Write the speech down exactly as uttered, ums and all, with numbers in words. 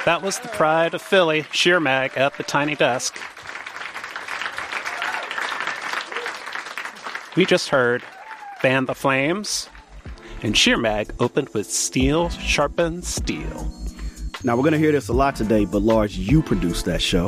That was the pride of Philly, Sheer Mag, at the tiny desk. We just heard Fan the Flames, and Sheer Mag opened with Steel Sharpens Steel. Now, we're going to hear this a lot today, but Lars, you produced that show.